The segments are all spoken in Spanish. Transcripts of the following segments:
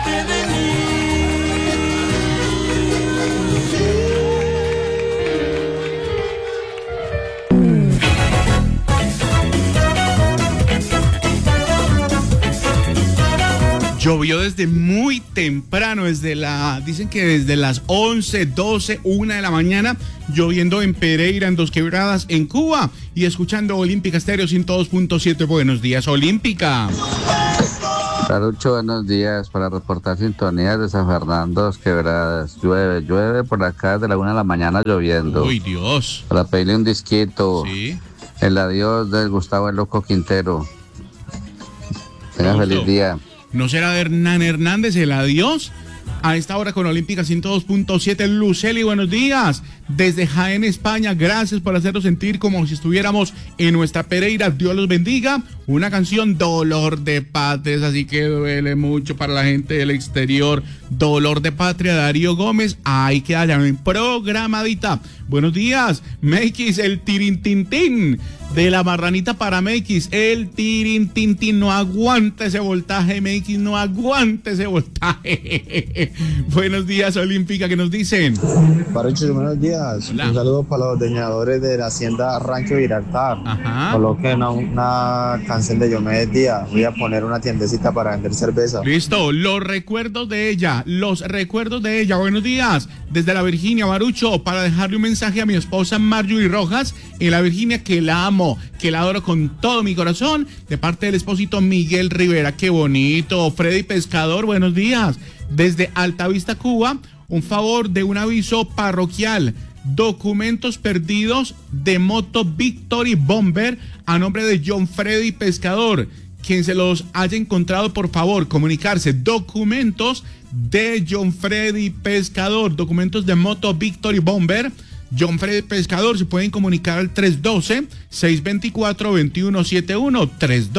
de mí. Llovió desde muy temprano, dicen que desde las 11, 12, 1 de la mañana, lloviendo en Pereira, en Dos Quebradas, en Cuba, y escuchando Olímpica Estéreo 102.7. Buenos días, Olímpica. Carucho, buenos días. Para reportar sintonías de San Fernando, Dos Quebradas. Llueve por acá desde la 1 de la mañana lloviendo. Uy, Dios. Para pedirle un disquito. Sí. El adiós del Gustavo el Loco Quintero. Tenga feliz día. ¿No será de Hernán Hernández el adiós? A esta hora con Olímpica 102.7. Luceli, buenos días. Desde Jaén, España, gracias por hacernos sentir como si estuviéramos en nuestra Pereira. Dios los bendiga. Una canción, Dolor de Patria, así que duele mucho para la gente del exterior. Dolor de Patria, Darío Gómez. Ahí queda ya programadita. Buenos días, Meikis, el tirintintín de la marranita para Meikis. El tirintintín, no aguanta ese voltaje, Meikis, no aguanta ese voltaje. Buenos días, Olímpica, ¿qué nos dicen? Parucho, buenos días. Hola. Un saludo para los ordeñadores de la hacienda Rancho Giraltar. Ajá. Coloquen una canción de Diomedes Díaz. Voy a poner una tiendecita para vender cerveza. Listo, los recuerdos de ella. Buenos días, desde la Virginia, Barucho, para dejarle un mensaje a mi esposa Marjorie Rojas en la Virginia, que la amo, que la adoro con todo mi corazón, de parte del esposito Miguel Rivera. Qué bonito. Freddy Pescador, buenos días, desde Altavista, Cuba. Un favor de un aviso parroquial. Documentos perdidos de moto Victory Bomber a nombre de John Freddy Pescador. Quien se los haya encontrado, por favor, comunicarse. Documentos de John Freddy Pescador, documentos de moto Victory Bomber, John Freddy Pescador. Se pueden comunicar al 312-624-2171,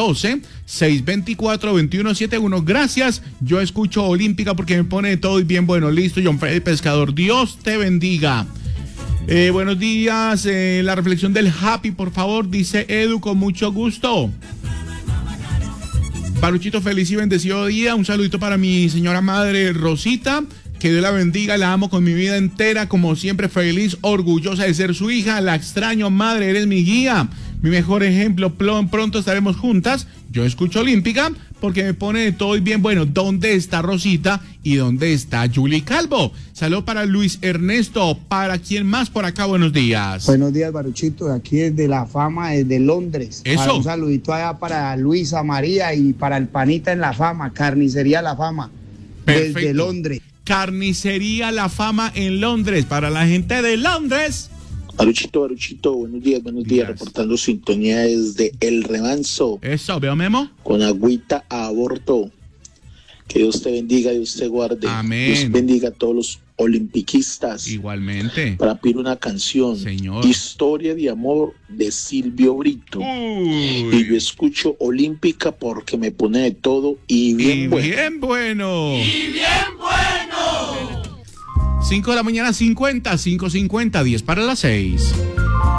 312-624-2171. Gracias, yo escucho Olímpica porque me pone todo y bien bueno. Listo, John Freddy Pescador, Dios te bendiga. Buenos días, la reflexión del Happy, por favor, dice Edu, con mucho gusto. Paruchito, feliz y bendecido día. Un saludito para mi señora madre Rosita. Que Dios la bendiga, la amo con mi vida entera, como siempre, feliz, orgullosa de ser su hija. La extraño, madre, eres mi guía, mi mejor ejemplo. Pronto estaremos juntas. Yo escucho Olímpica porque me pone de todo y bien bueno. ¿Dónde está Rosita y dónde está Julie Calvo? Saludos para Luis Ernesto. ¿Para quién más por acá? Buenos días. Buenos días, Baruchito. Aquí desde La Fama, desde Londres. Eso. Un saludito allá para Luisa María y para el panita en La Fama, Carnicería La Fama. Perfecto. Desde Londres. Carnicería La Fama en Londres, para la gente de Londres. Baruchito, buenos días, reportando sintonía desde El Remanso. Eso, veo Memo. Con agüita a aborto. Que Dios te bendiga, Dios te guarde. Amén. Dios bendiga a todos los olimpiquistas. Igualmente. Para pedir una canción. Señor. Historia de amor de Silvio Brito. Uy. Y yo escucho Olímpica porque me pone de todo y bien bueno. Bien bueno. Y bien bueno. 5 de la mañana, 5:50, 10 para las 6.